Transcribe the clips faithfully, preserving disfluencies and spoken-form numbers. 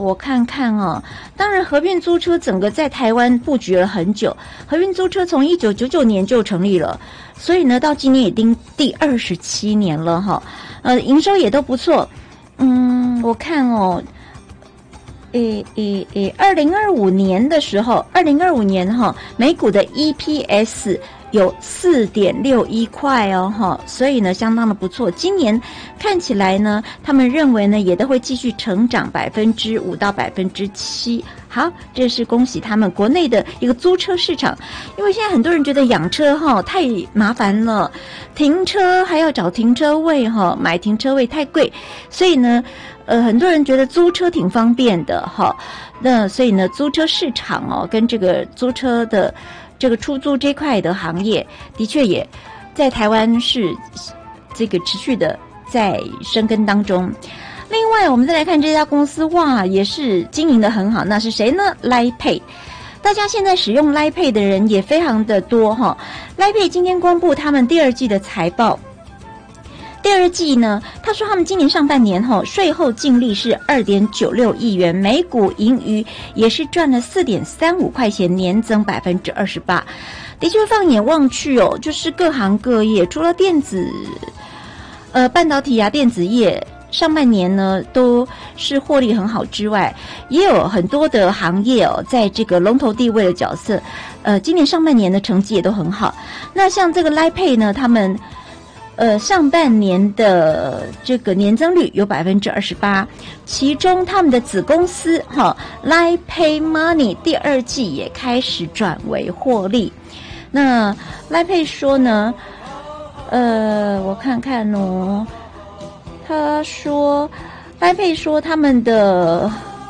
我看看哦，当然和运租车整个在台湾布局了很久，和运租车从一九九九年就成立了，所以呢，到今年已经第二十七年了哈，呃，营收也都不错。嗯，我看哦，诶诶诶，二零二五年的时候，二零二五年哈，每股的 E P S。有 四点六一 块哦哈，所以呢相当的不错。今年看起来呢，他们认为呢也都会继续成长百分之五到百分之七。好，这是恭喜他们国内的一个租车市场，因为现在很多人觉得养车哈太麻烦了，停车还要找停车位哈，买停车位太贵，所以呢，呃，很多人觉得租车挺方便的哈。那所以呢，租车市场哦，跟这个租车的。这个出租这块的行业的确也在台湾是这个持续的在生根当中。另外我们再来看这家公司，哇，也是经营的很好，那是谁呢？ Line Pay。 大家现在使用 Line Pay 的人也非常的多哈。 Line Pay 今天公布他们第二季的财报，第二季呢，他说他们今年上半年后税后净利是 二点九六亿元，每股盈余也是赚了 四点三五块钱，年增 百分之二十八。 的确放眼望去哦，就是各行各业，除了电子呃半导体啊电子业上半年呢都是获利很好之外，也有很多的行业哦在这个龙头地位的角色，呃今年上半年的成绩也都很好。那像这个 Line Pay 呢，他们呃，上半年的这个年增率有 百分之二十八， 其中他们的子公司哈 Line Pay Money 第二季也开始转为获利。那 Line Pay 说呢，呃，我看看哦，他说 Line Pay 说他们的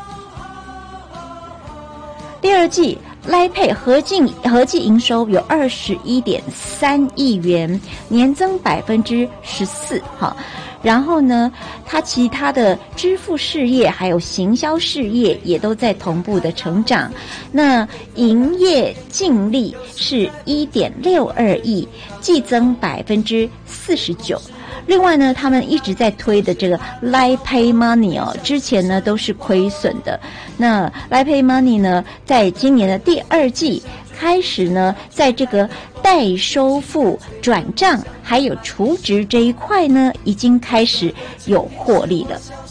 第二季Line Pay 合计合计营收有 二十一点三亿元，年增 百分之十四 哈。然后呢，它其他的支付事业还有行销事业也都在同步的成长。那营业净利是 一点六二亿，季增 百分之四十九。另外呢，他们一直在推的这个 Line Pay Money 哦，之前呢都是亏损的。那 Line Pay Money 呢，在今年的第二季开始呢，在这个代收付、转账还有储值这一块呢，已经开始有获利了。